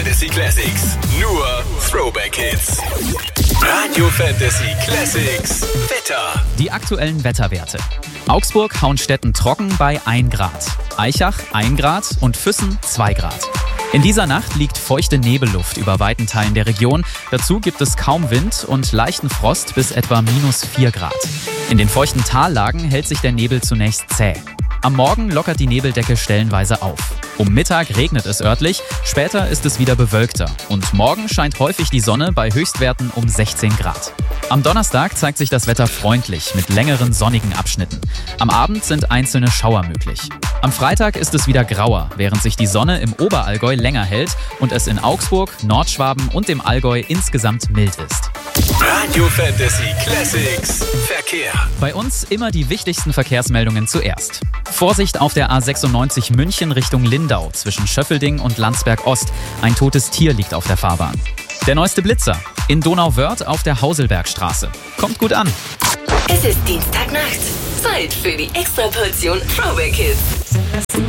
Fantasy Classics. Nur Throwback Hits. Radio Fantasy Classics. Wetter. Die aktuellen Wetterwerte. Augsburg-Hauenstetten trocken bei 1 Grad. Eichach 1 Grad und Füssen 2 Grad. In dieser Nacht liegt feuchte Nebelluft über weiten Teilen der Region. Dazu gibt es kaum Wind und leichten Frost bis etwa -4 Grad. In den feuchten Tallagen hält sich der Nebel zunächst zäh. Am Morgen lockert die Nebeldecke stellenweise auf. Um Mittag regnet es örtlich, später ist es wieder bewölkter. Und morgen scheint häufig die Sonne bei Höchstwerten um 16 Grad. Am Donnerstag zeigt sich das Wetter freundlich mit längeren sonnigen Abschnitten. Am Abend sind einzelne Schauer möglich. Am Freitag ist es wieder grauer, während sich die Sonne im Oberallgäu länger hält und es in Augsburg, Nordschwaben und dem Allgäu insgesamt mild ist. Radio Fantasy Classics. Verkehr. Bei uns immer die wichtigsten Verkehrsmeldungen zuerst. Vorsicht auf der A96 München Richtung Lindau zwischen Schöffelding und Landsberg Ost. Ein totes Tier liegt auf der Fahrbahn. Der neueste Blitzer. In Donauwörth auf der Hauselbergstraße. Kommt gut an. Es ist Dienstagnacht. Zeit für die Extraportion Throwback Hits.